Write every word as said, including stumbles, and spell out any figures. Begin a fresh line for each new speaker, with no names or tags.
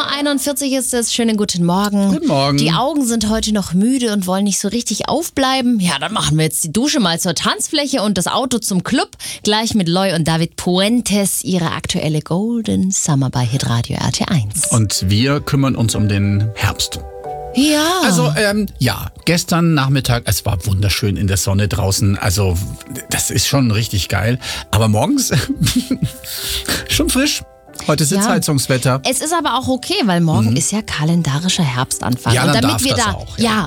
Uhr einundvierzig ist es. Schönen guten Morgen.
Guten Morgen.
Die Augen sind heute noch müde und wollen nicht so richtig aufbleiben. Ja, dann machen wir jetzt die Dusche mal zur Tanzfläche und das Auto zum Club. Gleich mit Loy und David Puentes, ihre aktuelle Golden Summer bei Hitradio R T eins.
Und wir kümmern uns um den Herbst.
Ja.
Also, ähm, ja, gestern Nachmittag, es war wunderschön in der Sonne draußen. Also, das ist schon richtig geil. Aber morgens schon frisch. Heute ist
Ja.
Sitzheizungswetter.
Es ist aber auch okay, weil morgen
Mhm.
ist ja kalendarischer Herbstanfang.
Ja,
und
dann
damit
darf
wir
das
da,
auch, ja.
ja,